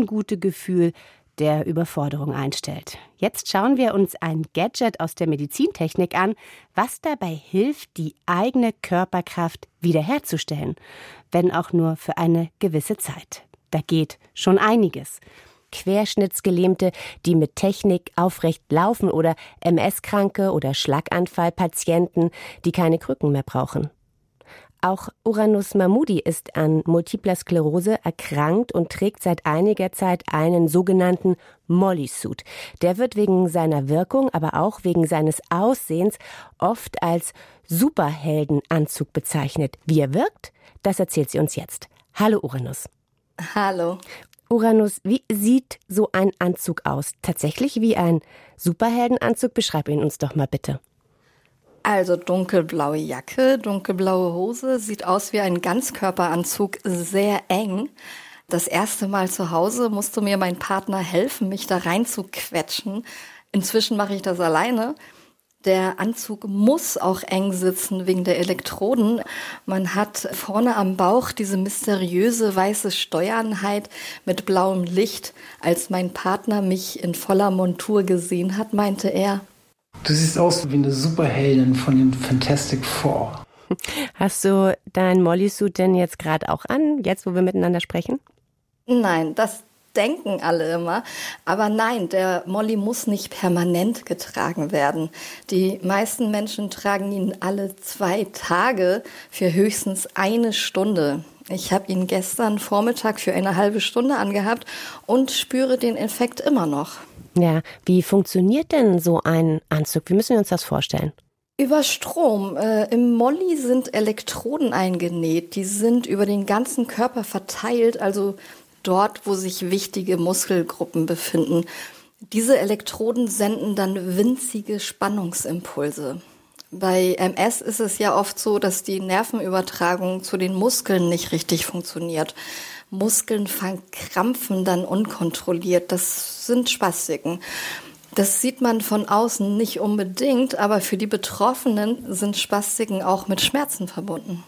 ungute Gefühl der Überforderung einstellt. Jetzt schauen wir uns ein Gadget aus der Medizintechnik an, was dabei hilft, die eigene Körperkraft wiederherzustellen, wenn auch nur für eine gewisse Zeit. Da geht schon einiges. Querschnittsgelähmte, die mit Technik aufrecht laufen, oder MS-Kranke oder Schlaganfallpatienten, die keine Krücken mehr brauchen. Auch Uranus Mahmoudi ist an Multipler Sklerose erkrankt und trägt seit einiger Zeit einen sogenannten Molly-Suit. Der wird wegen seiner Wirkung, aber auch wegen seines Aussehens oft als Superheldenanzug bezeichnet. Wie er wirkt, das erzählt sie uns jetzt. Hallo Uranus. Hallo. Uranus, wie sieht so ein Anzug aus? Tatsächlich wie ein Superheldenanzug? Beschreib ihn uns doch mal bitte. Also dunkelblaue Jacke, dunkelblaue Hose, sieht aus wie ein Ganzkörperanzug, sehr eng. Das erste Mal zu Hause musste mir mein Partner helfen, mich da rein zu quetschen. Inzwischen mache ich das alleine. Der Anzug muss auch eng sitzen wegen der Elektroden. Man hat vorne am Bauch diese mysteriöse weiße Steuernheit mit blauem Licht. Als mein Partner mich in voller Montur gesehen hat, meinte er: Du siehst aus wie eine Superheldin von den Fantastic Four. Hast du dein Molly-Suit denn jetzt gerade auch an, jetzt wo wir miteinander sprechen? Nein, das denken alle immer. Aber nein, der Molly muss nicht permanent getragen werden. Die meisten Menschen tragen ihn alle 2 Tage für höchstens 1 Stunde. Ich habe ihn gestern Vormittag für eine halbe Stunde angehabt und spüre den Effekt immer noch. Ja, wie funktioniert denn so ein Anzug? Wie müssen wir uns das vorstellen? Über Strom. Im Molly sind Elektroden eingenäht. Die sind über den ganzen Körper verteilt, also dort, wo sich wichtige Muskelgruppen befinden. Diese Elektroden senden dann winzige Spannungsimpulse. Bei MS ist es ja oft so, dass die Nervenübertragung zu den Muskeln nicht richtig funktioniert. Muskeln verkrampfen dann unkontrolliert. Das sind Spastiken. Das sieht man von außen nicht unbedingt, aber für die Betroffenen sind Spastiken auch mit Schmerzen verbunden.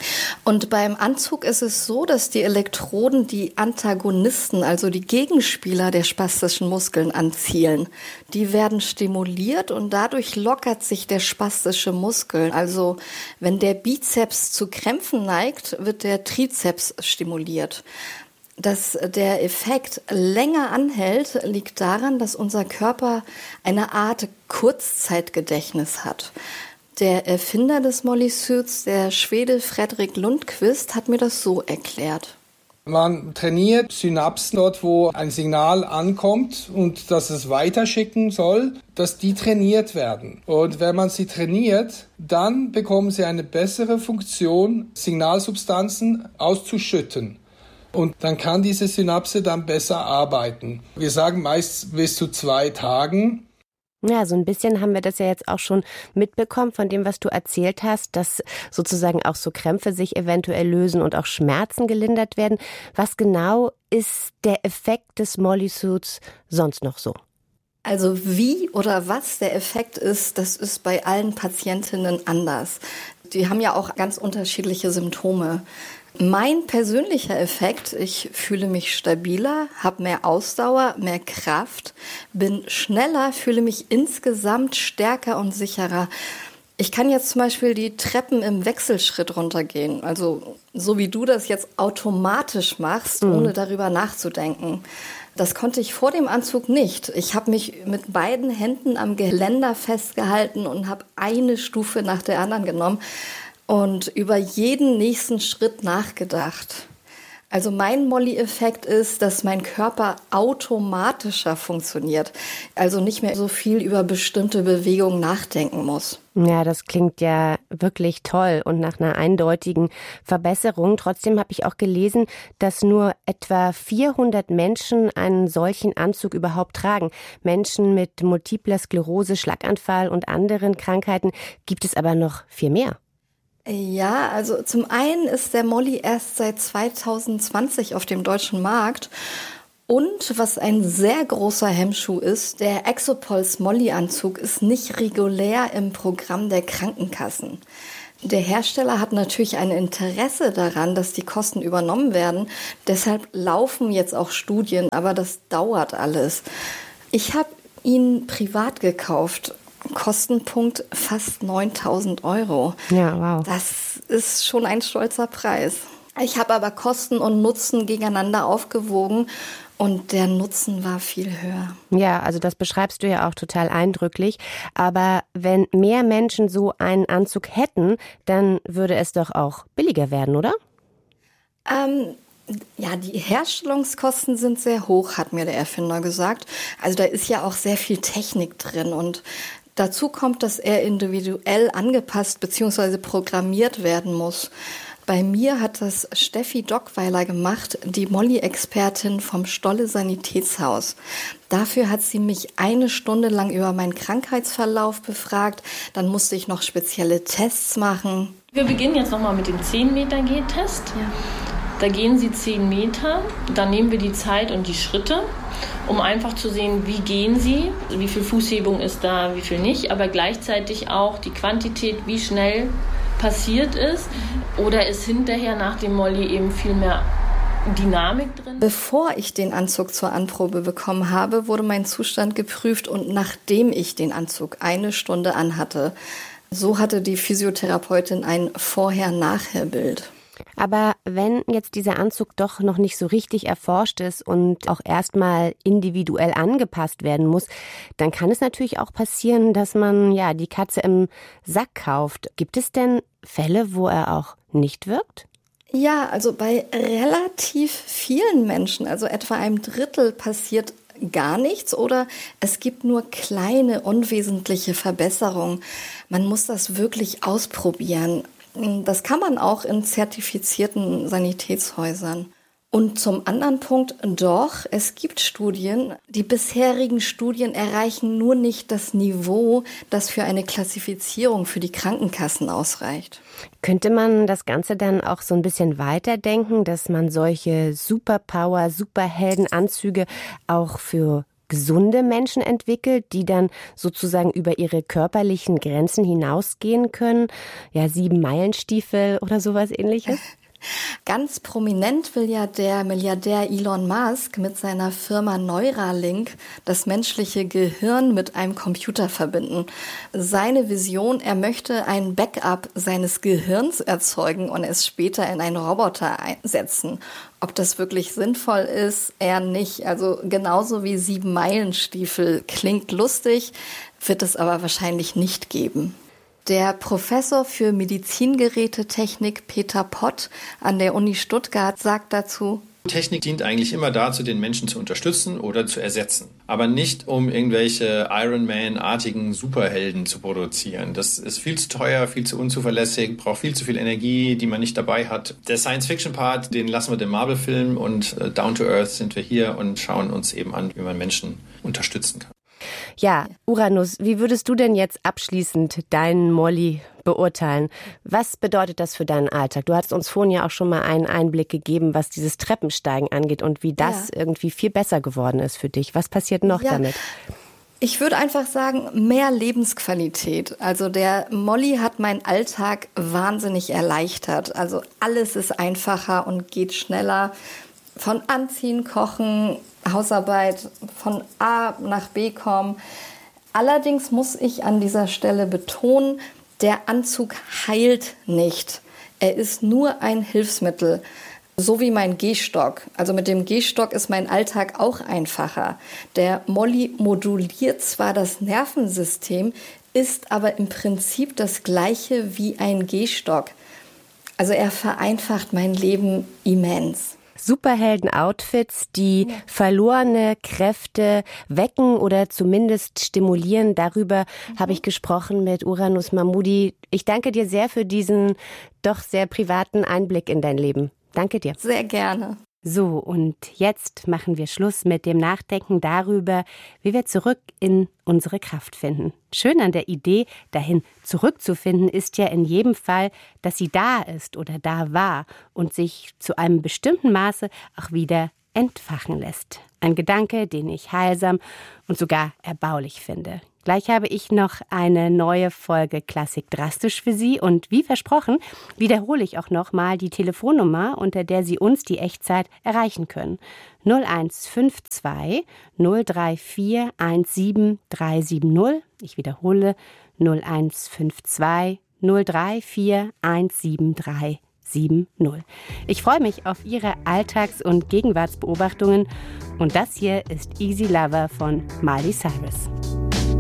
Und beim Anzug ist es so, dass die Elektroden die Antagonisten, also die Gegenspieler der spastischen Muskeln anzielen. Die werden stimuliert und dadurch lockert sich der spastische Muskel. Also wenn der Bizeps zu Krämpfen neigt, wird der Trizeps stimuliert. Dass der Effekt länger anhält, liegt daran, dass unser Körper eine Art Kurzzeitgedächtnis hat. Der Erfinder des Molly-Suits, der Schwede Fredrik Lundqvist, hat mir das so erklärt. Man trainiert Synapsen dort, wo ein Signal ankommt und dass es weiterschicken soll, dass die trainiert werden. Und wenn man sie trainiert, dann bekommen sie eine bessere Funktion, Signalsubstanzen auszuschütten. Und dann kann diese Synapse dann besser arbeiten. Wir sagen meist bis zu 2 Tagen. Ja, so ein bisschen haben wir das ja jetzt auch schon mitbekommen von dem, was du erzählt hast, dass sozusagen auch so Krämpfe sich eventuell lösen und auch Schmerzen gelindert werden. Was genau ist der Effekt des Molly-Suits sonst noch so? Also wie oder was der Effekt ist, das ist bei allen Patientinnen anders. Die haben ja auch ganz unterschiedliche Symptome. Mein persönlicher Effekt: ich fühle mich stabiler, habe mehr Ausdauer, mehr Kraft, bin schneller, fühle mich insgesamt stärker und sicherer. Ich kann jetzt zum Beispiel die Treppen im Wechselschritt runtergehen, also so wie du das jetzt automatisch machst, ohne darüber nachzudenken. Das konnte ich vor dem Anzug nicht. Ich habe mich mit beiden Händen am Geländer festgehalten und habe eine Stufe nach der anderen genommen und über jeden nächsten Schritt nachgedacht. Also mein Molly-Effekt ist, dass mein Körper automatischer funktioniert, also nicht mehr so viel über bestimmte Bewegungen nachdenken muss. Ja, das klingt ja wirklich toll und nach einer eindeutigen Verbesserung. Trotzdem habe ich auch gelesen, dass nur etwa 400 Menschen einen solchen Anzug überhaupt tragen. Menschen mit Multipler Sklerose, Schlaganfall und anderen Krankheiten gibt es aber noch viel mehr. Ja, also zum einen ist der Molly erst seit 2020 auf dem deutschen Markt. Und was ein sehr großer Hemmschuh ist, der Exopuls Molly-Anzug ist nicht regulär im Programm der Krankenkassen. Der Hersteller hat natürlich ein Interesse daran, dass die Kosten übernommen werden. Deshalb laufen jetzt auch Studien, aber das dauert alles. Ich habe ihn privat gekauft. Kostenpunkt fast 9.000 €. Ja, wow. Das ist schon ein stolzer Preis. Ich habe aber Kosten und Nutzen gegeneinander aufgewogen und der Nutzen war viel höher. Ja, also das beschreibst du ja auch total eindrücklich. Aber wenn mehr Menschen so einen Anzug hätten, dann würde es doch auch billiger werden, oder? Ja, die Herstellungskosten sind sehr hoch, hat mir der Erfinder gesagt. Also da ist ja auch sehr viel Technik drin und dazu kommt, dass er individuell angepasst bzw. programmiert werden muss. Bei mir hat das Steffi Dockweiler gemacht, die Molly-Expertin vom Stolle Sanitätshaus. Dafür hat sie mich 1 Stunde lang über meinen Krankheitsverlauf befragt. Dann musste ich noch spezielle Tests machen. Wir beginnen jetzt nochmal mit dem 10-Meter-Geh-Test. Ja. Da gehen Sie 10 Meter, dann nehmen wir die Zeit und die Schritte, um einfach zu sehen, wie gehen Sie, wie viel Fußhebung ist da, wie viel nicht, aber gleichzeitig auch die Quantität, wie schnell passiert ist, oder ist hinterher nach dem Molly eben viel mehr Dynamik drin? Bevor ich den Anzug zur Anprobe bekommen habe, wurde mein Zustand geprüft und nachdem ich den Anzug 1 Stunde anhatte, so hatte die Physiotherapeutin ein Vorher-Nachher-Bild. Aber wenn jetzt dieser Anzug doch noch nicht so richtig erforscht ist und auch erstmal individuell angepasst werden muss, dann kann es natürlich auch passieren, dass man ja die Katze im Sack kauft. Gibt es denn Fälle, wo er auch nicht wirkt? Ja, also bei relativ vielen Menschen, also etwa 1/3, passiert gar nichts oder es gibt nur kleine, unwesentliche Verbesserungen. Man muss das wirklich ausprobieren. Das kann man auch in zertifizierten Sanitätshäusern. Und zum anderen Punkt, doch, es gibt Studien. Die bisherigen Studien erreichen nur nicht das Niveau, das für eine Klassifizierung für die Krankenkassen ausreicht. Könnte man das Ganze dann auch so ein bisschen weiterdenken, dass man solche Superpower, Superheldenanzüge auch für gesunde Menschen entwickelt, die dann sozusagen über ihre körperlichen Grenzen hinausgehen können? Ja, 7-Meilen-Stiefel oder sowas Ähnliches? Ganz prominent will ja der Milliardär Elon Musk mit seiner Firma Neuralink das menschliche Gehirn mit einem Computer verbinden. Seine Vision, er möchte ein Backup seines Gehirns erzeugen und es später in einen Roboter einsetzen. Ob das wirklich sinnvoll ist, eher nicht. Also genauso wie 7-Meilen-Stiefel klingt lustig, wird es aber wahrscheinlich nicht geben. Der Professor für Medizingerätetechnik Peter Pott an der Uni Stuttgart sagt dazu: Technik dient eigentlich immer dazu, den Menschen zu unterstützen oder zu ersetzen. Aber nicht, um irgendwelche Iron Man-artigen Superhelden zu produzieren. Das ist viel zu teuer, viel zu unzuverlässig, braucht viel zu viel Energie, die man nicht dabei hat. Der Science-Fiction-Part, den lassen wir dem Marvel-Film und Down to Earth sind wir hier und schauen uns eben an, wie man Menschen unterstützen kann. Ja, Uranus, wie würdest du denn jetzt abschließend deinen Molly beurteilen? Was bedeutet das für deinen Alltag? Du hast uns vorhin ja auch schon mal einen Einblick gegeben, was dieses Treppensteigen angeht und wie das irgendwie viel besser geworden ist für dich. Was passiert noch damit? Ich würde einfach sagen, mehr Lebensqualität. Also der Molly hat meinen Alltag wahnsinnig erleichtert. Also alles ist einfacher und geht schneller. Von Anziehen, Kochen, Hausarbeit, von A nach B kommen. Allerdings muss ich an dieser Stelle betonen, der Anzug heilt nicht. Er ist nur ein Hilfsmittel, so wie mein Gehstock. Also mit dem Gehstock ist mein Alltag auch einfacher. Der Molly moduliert zwar das Nervensystem, ist aber im Prinzip das gleiche wie ein Gehstock. Also er vereinfacht mein Leben immens. Superhelden-Outfits, die verlorene Kräfte wecken oder zumindest stimulieren. Darüber habe ich gesprochen mit Uranus Mahmoudi. Ich danke dir sehr für diesen doch sehr privaten Einblick in dein Leben. Danke dir. Sehr gerne. So, und jetzt machen wir Schluss mit dem Nachdenken darüber, wie wir zurück in unsere Kraft finden. Schön an der Idee, dahin zurückzufinden, ist ja in jedem Fall, dass sie da ist oder da war und sich zu einem bestimmten Maße auch wieder entfachen lässt. Ein Gedanke, den ich heilsam und sogar erbaulich finde. Gleich habe ich noch eine neue Folge Klassik drastisch für Sie und wie versprochen wiederhole ich auch noch mal die Telefonnummer, unter der Sie uns die Echtzeit erreichen können. 0152 034 17370. Ich wiederhole 0152 034 17370. Ich freue mich auf Ihre Alltags- und Gegenwartsbeobachtungen und das hier ist Easy Lover von Miley Cyrus.